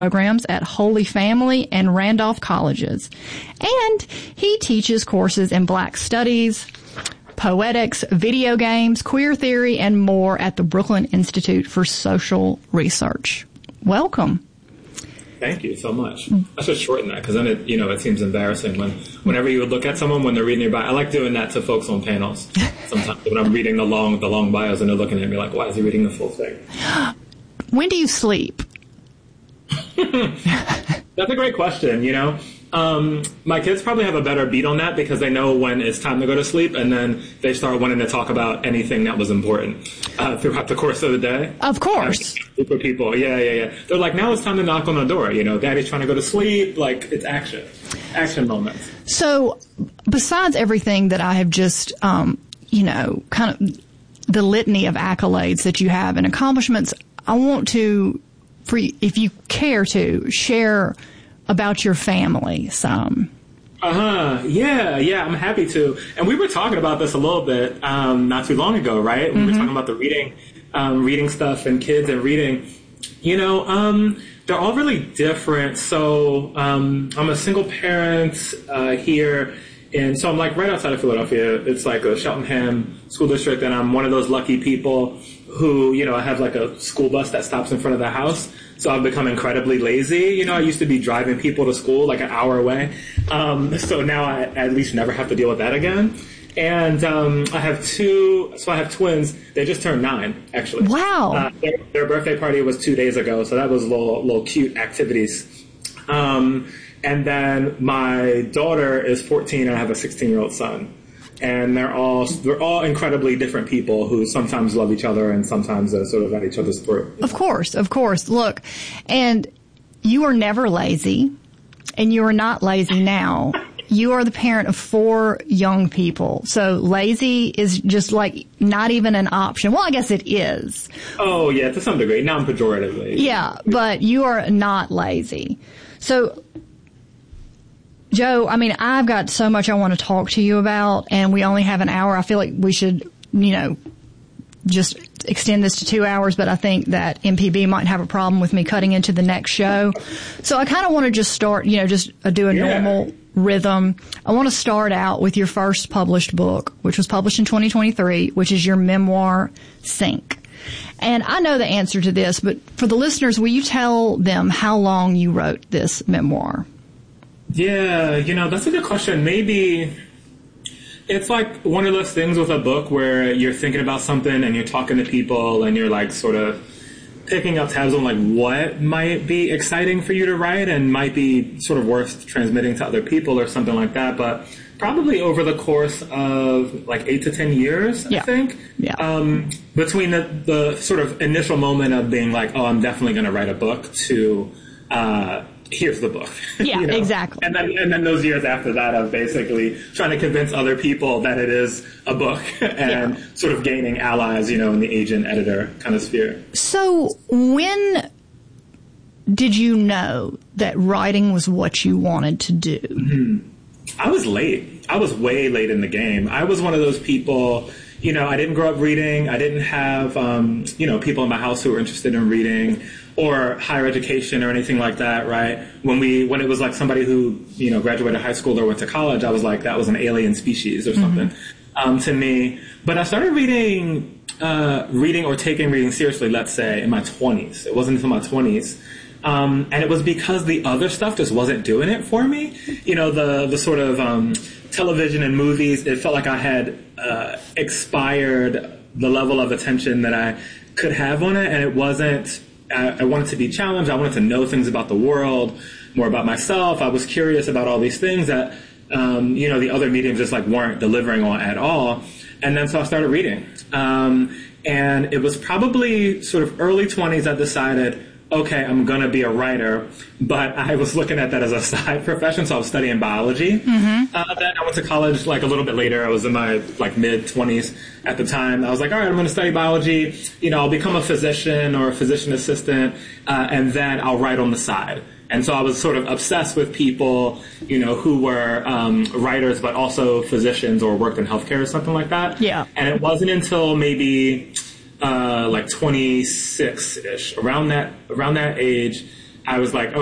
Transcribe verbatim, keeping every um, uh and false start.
programs at Holy Family and Randolph Colleges. And he teaches courses in Black Studies, poetics, video games, queer theory, and more at the Brooklyn Institute for Social Research. Welcome. Thank you so much. I should shorten that because then it, you know, it seems embarrassing when, whenever you would look at someone when they're reading their bio. I like doing that to folks on panels. Sometimes when I'm reading the long, the long bios and they're looking at me like, why is he reading the full thing? When do you sleep? That's a great question. You know, um, my kids probably have a better beat on that because they know when it's time to go to sleep, and then they start wanting to talk about anything that was important uh, throughout the course of the day. Of course. Group of people. Yeah, yeah, yeah. They're like, now it's time to knock on the door. You know, Daddy's trying to go to sleep. Like, it's action. Action moments. So, besides everything that I have just, um, you know, kind of the litany of accolades that you have and accomplishments, I want to, for if you care to, share about your family some. Uh-huh. Yeah, yeah, I'm happy to. And we were talking about this a little bit um, not too long ago, right? When mm-hmm. we were talking about the reading, um, reading stuff and kids and reading. You know, um, they're all really different. So um, I'm a single parent uh, here. And so I'm like right outside of Philadelphia. It's like a Cheltenham school district. And I'm one of those lucky people who, you know, I have like a school bus that stops in front of the house. So I've become incredibly lazy. You know, I used to be driving people to school like an hour away. Um, so now I at least never have to deal with that again. And um, I have two, so I have twins. They just turned nine, actually. Wow. Uh, their, their birthday party was two days ago, so that was little, little cute activities. Um, and then my daughter is fourteen, and I have a sixteen-year-old son. And they're all they're all incredibly different people who sometimes love each other and sometimes are sort of at each other's throat. Of course, of course. Look, and you are never lazy, and you are not lazy now. You are the parent of four young people. So lazy is just like not even an option. Well, I guess it is. Oh, yeah, to some degree, non-pejoratively. Yeah, but you are not lazy. So, Joe, I mean, I've got so much I want to talk to you about, and we only have an hour. I feel like we should, you know, just extend this to two hours, but I think that M P B might have a problem with me cutting into the next show. So I kind of want to just start, you know, just uh, do a yeah. normal rhythm. I want to start out with your first published book, which was published in twenty twenty-three, which is your memoir, Sink. And I know the answer to this, but for the listeners, will you tell them how long you wrote this memoir? Yeah, you know, that's a good question. Maybe it's like one of those things with a book where you're thinking about something and you're talking to people and you're like sort of picking up tabs on like what might be exciting for you to write and might be sort of worth transmitting to other people or something like that. But probably over the course of like eight to ten years, yeah. I think, yeah. um, between the, the sort of initial moment of being like, oh, I'm definitely going to write a book to, uh, here's the book. Yeah, you know? Exactly. And then, and then those years after that of basically trying to convince other people that it is a book and yeah. sort of gaining allies, you know, in the agent editor kind of sphere. So when did you know that writing was what you wanted to do? Mm-hmm. I was late. I was way late in the game. I was one of those people, you know, I didn't grow up reading. I didn't have, um, you know, people in my house who were interested in reading or higher education or anything like that, right? When we, when it was like somebody who, you know, graduated high school or went to college, I was like, that was an alien species or something, mm-hmm. um, to me. But I started reading, uh, reading or taking reading seriously, let's say, in my twenties. It wasn't until my twenties. Um, and it was because the other stuff just wasn't doing it for me. You know, the, the sort of, um, television and movies, it felt like I had, uh, expired the level of attention that I could have on it. And it wasn't, I wanted to be challenged. I wanted to know things about the world, more about myself. I was curious about all these things that, um, you know, the other mediums just like weren't delivering on at all. And then so I started reading. Um, and it was probably sort of early twenties I decided, okay, I'm going to be a writer, but I was looking at that as a side profession, so I was studying biology. Mm-hmm. Uh, then I went to college like a little bit later. I was in my like mid-twenties at the time. I was like, all right, I'm going to study biology. You know, I'll become a physician or a physician assistant, uh, and then I'll write on the side. And so I was sort of obsessed with people, you know, who were um, writers, but also physicians or worked in healthcare or something like that. Yeah. And it wasn't until maybe... Uh, like twenty-six-ish, around that, around that age, I was like,